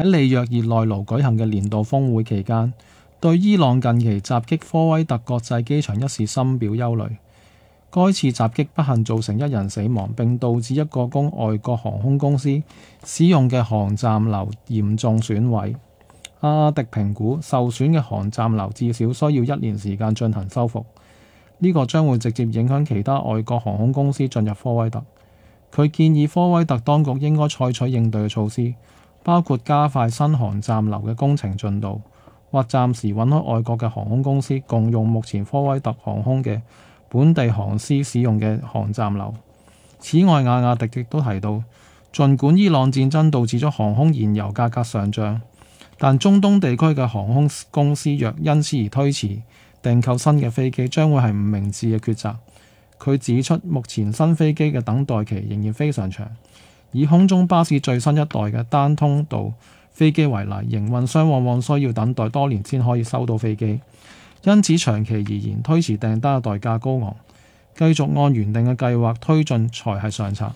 喺里約熱內盧舉行嘅年度峰會期間，對伊朗近期襲擊科威特國際機場一事深表憂慮。該次襲擊不幸造成1人死亡，並導致一個供外國航空公司使用嘅航站樓嚴重損毀。阿迪評估受損嘅航站樓至少需要1年時間進行修復，呢個將會直接影響其他外國航空公司進入科威特。佢建議科威特當局應該採取應對嘅措施，包括加快新航站樓嘅工程進度，或暫時允許外國嘅航空公司共用目前科威特航空嘅本地航司使用嘅航站樓。此外，亞迪亦都提到，儘管伊朗戰爭導致咗航空燃油價格上漲，但中東地區嘅航空公司若因此而推遲訂購新嘅飛機，將會係唔明智嘅抉擇。佢指出，目前新飛機嘅等待期仍然非常長。以空中巴士最新一代嘅單通道飛機為例，營運商往往需要等待多年先可以收到飛機，因此長期而言，推遲訂單嘅代價高昂。繼續按原定嘅計劃推進才係上策。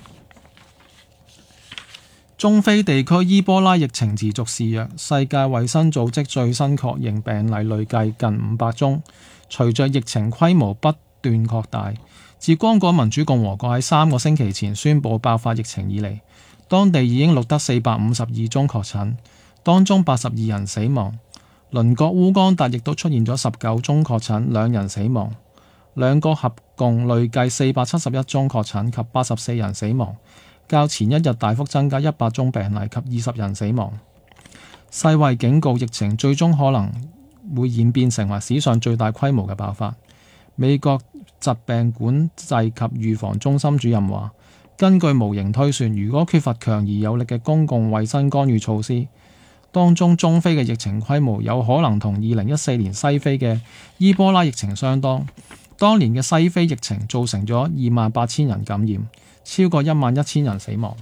中非地區伊波拉疫情持續肆虐，世界衛生組織最新確認病例累計近500宗。隨着疫情規模不斷擴大，自剛果民主共和國喺3個星期前宣布爆發疫情以嚟，當地已經錄得452宗確診，當中82人死亡。鄰國烏干達亦都出現咗19宗確診，2人死亡。兩國合共累計471宗確診及84人死亡，較前一日大幅增加100宗病例及20人死亡。世衛警告疫情最終可能會演變成為史上最大規模嘅爆發。美國疾病管制及預防中心主任話，根據模型推算，如果缺乏強而有力嘅公共衛生干預措施，當中中非嘅疫情規模有可能同2014年西非嘅伊波拉疫情相當。當年嘅西非疫情造成咗28,000人感染，超過11,000人死亡。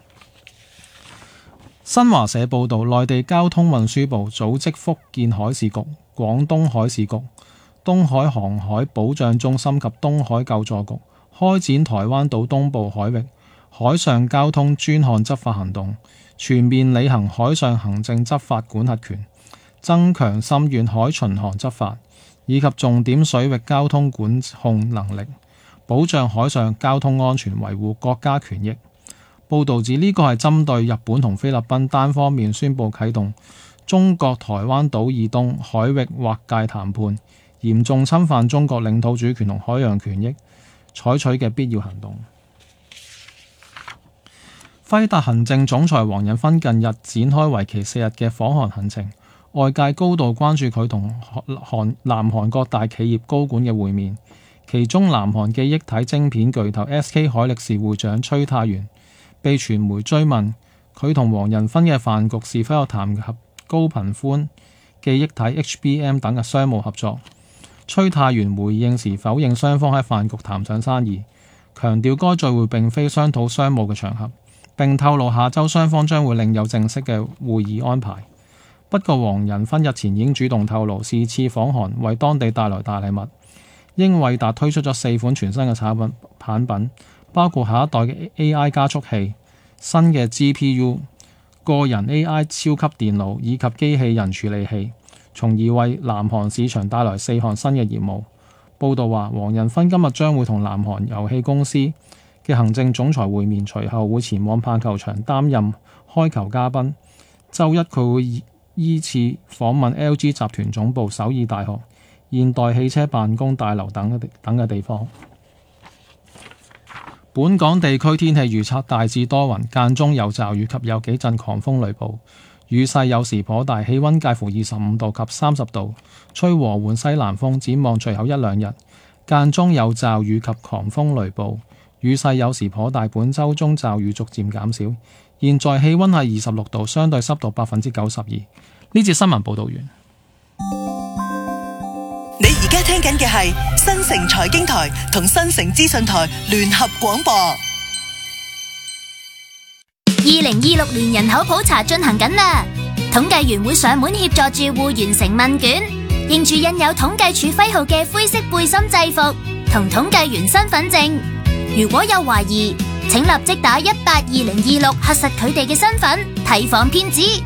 新華社報導，內地交通運輸部組織福建海事局、廣東海事局、東海航海保障中心及東海救助局開展台灣島東部海域海上交通專項執法行動，全面履行海上行政執法管轄權，增強深遠海巡航執法，以及重點水域交通管控能力，保障海上交通安全，維護國家權益。報導指呢個係針對日本同菲律賓單方面宣布啟動中國台灣島以東海域劃界談判，嚴重侵犯中國領土主權同海洋權益，採取嘅必要行動。輝達行政總裁黃仁勳近日展開為期4日嘅訪韓行程，外界高度關注佢同南韓各大企業高管嘅會面，其中南韓記憶體晶片巨頭 SK 海力士會長崔泰元被傳媒追問佢同黃仁勳嘅飯局是否有談及高頻寬記憶體 HBM 等嘅商務合作。崔泰元回應時否認雙方喺飯局談上生意，強調該聚會並非商討商務嘅場合，並透露下週雙方將會另有正式嘅會議安排。不過黃仁勳日前已經主動透露，是次訪韓為當地帶來大禮物。英偉達推出咗4款全新嘅產品，包括下一代嘅 AI 加速器、新嘅 GPU、個人 AI 超級電腦以及機器人處理器，從而為南韓市場帶來4項新嘅業務。報道話，黃仁勳今日將會同南韓遊戲公司嘅行政總裁會面，隨後會前往棒球場擔任開球嘉賓。週一佢會依次訪問 LG 集團總部、首爾大學、現代汽車辦公大樓等嘅地方。本港地區天氣預測大致多雲，間中有驟雨及有幾陣狂風雷暴，雨勢有時頗大，氣溫介乎25度及30度，吹和緩西南風。展望隨後一兩日，間中有驟雨及狂風雷暴，雨勢有時頗大。本週中驟雨逐漸減少。現在氣溫係26度，相對濕度92%。呢節新聞報道完。 你而家聽緊嘅係新城財經台同新城資訊台聯合廣播。 2026年人口普查進行緊啦，統計員會上門協助住戶完成問卷，認住印有統計處徽號嘅灰色背心制服同統計員身份證。如果有懷疑，請立即打182-026核實佢哋嘅身份，提防騙子。